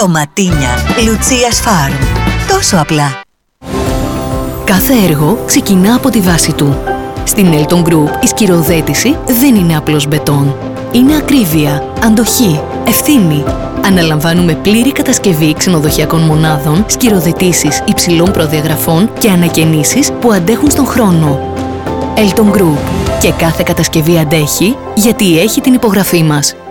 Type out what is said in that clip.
Ντοματίνια Λουτσίας Φάρμ. Τόσο απλά. Κάθε έργο ξεκινά από τη βάση του. Στην Elton Group η σκυροοδέτηση δεν είναι απλώς μπετόν. Είναι ακρίβεια, αντοχή, ευθύνη. Αναλαμβάνουμε πλήρη κατασκευή ξενοδοχειακών μονάδων, σκυροοδετήσεις υψηλών προδιαγραφών και ανακαινήσεις που αντέχουν στον χρόνο. Elton Group. Και κάθε κατασκευή αντέχει γιατί έχει την υπογραφή μας.